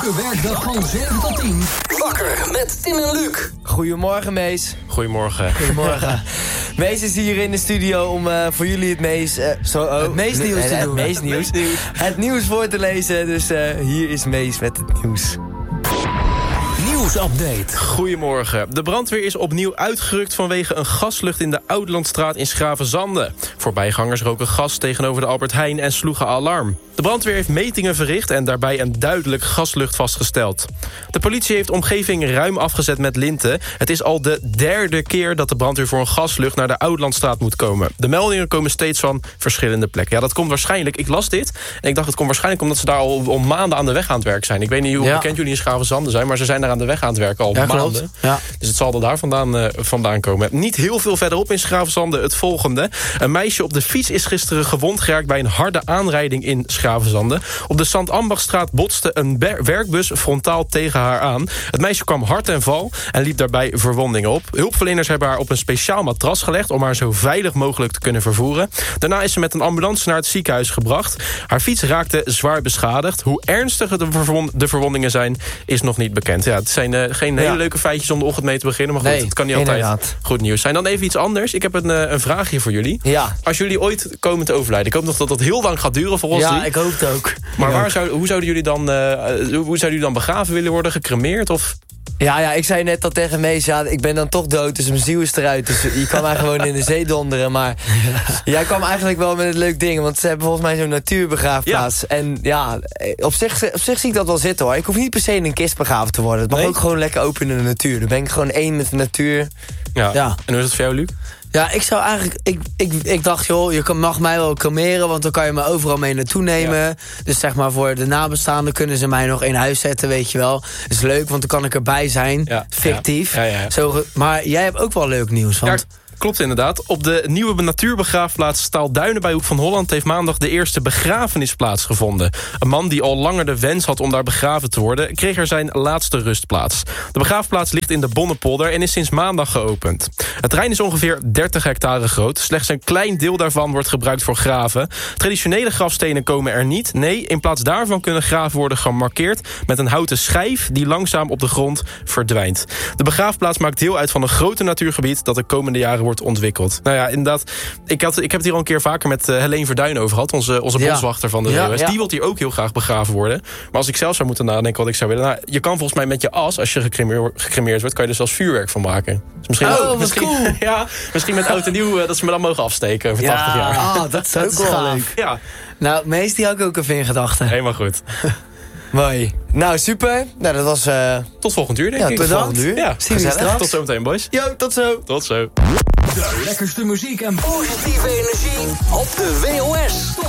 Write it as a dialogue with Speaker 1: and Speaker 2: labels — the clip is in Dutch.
Speaker 1: Elke werkdag van 7 tot 10. Wakker met Tim en Luc.
Speaker 2: Goedemorgen, Mees.
Speaker 3: Goedemorgen.
Speaker 2: Goedemorgen. Mees is hier in de studio om voor jullie het meest...
Speaker 4: het meestnieuws te doen.
Speaker 2: Het meestnieuws. Het nieuws voor te lezen. Dus hier is Mees met het nieuws.
Speaker 1: Nieuwsupdate.
Speaker 3: Goedemorgen. De brandweer is opnieuw uitgerukt vanwege een gaslucht in de Oudlandstraat in Schravenzande. Voorbijgangers roken gas tegenover de Albert Heijn en sloegen alarm. De brandweer heeft metingen verricht en daarbij een duidelijk gaslucht vastgesteld. De politie heeft de omgeving ruim afgezet met linten. Het is al de derde keer dat de brandweer voor een gaslucht naar de Oudlandstraat moet komen. De meldingen komen steeds van verschillende plekken. Ja, dat komt waarschijnlijk, ik las dit en ik dacht het komt waarschijnlijk omdat ze daar al maanden aan de weg aan het werk zijn. Ik weet niet hoe bekend jullie in Schravenzande zijn, maar ze zijn daar aan de weg aan het werken al maanden. Ja. Dus het zal er daar vandaan komen. Niet heel veel verderop in Schravenzande het volgende. Een meisje op de fiets is gisteren gewond geraakt bij een harde aanrijding in Schravenzande. Op de Sant-Ambachtstraat botste een werkbus frontaal tegen haar aan. Het meisje kwam hard ten val en liep daarbij verwondingen op. Hulpverleners hebben haar op een speciaal matras gelegd om haar zo veilig mogelijk te kunnen vervoeren. Daarna is ze met een ambulance naar het ziekenhuis gebracht. Haar fiets raakte zwaar beschadigd. Hoe ernstig de verwondingen zijn, is nog niet bekend. Ja, het zijn geen hele leuke feitjes om de ochtend mee te beginnen. Maar goed, het kan niet altijd goed nieuws zijn. Dan even iets anders. Ik heb een vraagje voor jullie.
Speaker 2: Ja.
Speaker 3: Als jullie ooit komen te overlijden, ik hoop nog dat dat heel lang gaat duren voor ons.
Speaker 2: Ja, ik hoop het ook.
Speaker 3: Maar hoe zouden jullie dan begraven willen worden? Gecremeerd of...
Speaker 2: Ja, ik zei net al tegen Mees, ja, ik ben dan toch dood, dus mijn ziel is eruit. Dus je kan mij gewoon in de zee donderen. Maar jij kwam eigenlijk wel met een leuk ding, want ze hebben volgens mij zo'n natuurbegraafplaats. Ja. En ja, op zich zie ik dat wel zitten hoor. Ik hoef niet per se in een kist begraven te worden. Het mag ook gewoon lekker open in de natuur. Dan ben ik gewoon één met de natuur.
Speaker 3: Ja. En hoe is het voor jou, Luc?
Speaker 4: Ja, ik zou eigenlijk... Ik dacht, joh, je mag mij wel cremeren, want dan kan je me overal mee naartoe nemen. Ja. Dus zeg maar, voor de nabestaanden kunnen ze mij nog in huis zetten, weet je wel. Dat is leuk, want dan kan ik erbij zijn. Ja. Fictief. Ja. Zo, maar jij hebt ook wel leuk nieuws, want...
Speaker 3: Ja. Klopt inderdaad. Op de nieuwe natuurbegraafplaats Staalduinen bij Hoek van Holland heeft maandag de eerste begrafenis plaatsgevonden. Een man die al langer de wens had om daar begraven te worden, kreeg er zijn laatste rustplaats. De begraafplaats ligt in de Bonnepolder en is sinds maandag geopend. Het terrein is ongeveer 30 hectare groot. Slechts een klein deel daarvan wordt gebruikt voor graven. Traditionele grafstenen komen er niet. Nee, in plaats daarvan kunnen graven worden gemarkeerd met een houten schijf die langzaam op de grond verdwijnt. De begraafplaats maakt deel uit van een groter natuurgebied dat de komende jaren wordt ontwikkeld. Nou ja, inderdaad. Ik heb het hier al een keer vaker met Helene Verduin over gehad. Onze boswachter van de RWS. Die wil hier ook heel graag begraven worden. Maar als ik zelf zou moeten nadenken wat ik zou willen. Nou, je kan volgens mij met je as, als je gecremeerd wordt, kan je er zelfs vuurwerk van maken. Dus misschien,
Speaker 4: cool.
Speaker 3: Ja, misschien met oud en nieuw dat ze me dan mogen afsteken over 80 jaar.
Speaker 4: Dat is ook wel leuk.
Speaker 3: Ja.
Speaker 4: Nou, Mees, die had ik ook even in gedachten.
Speaker 3: Helemaal goed.
Speaker 2: Mooi. Nou, super. Nou, dat was...
Speaker 3: Tot volgend uur, denk ik.
Speaker 2: Tot volgend uur.
Speaker 3: Ja,
Speaker 2: zien we straks.
Speaker 3: Tot zometeen, boys.
Speaker 2: Yo, tot zo.
Speaker 3: Tot zo.
Speaker 1: De lekkerste muziek en positieve energie op de WOS.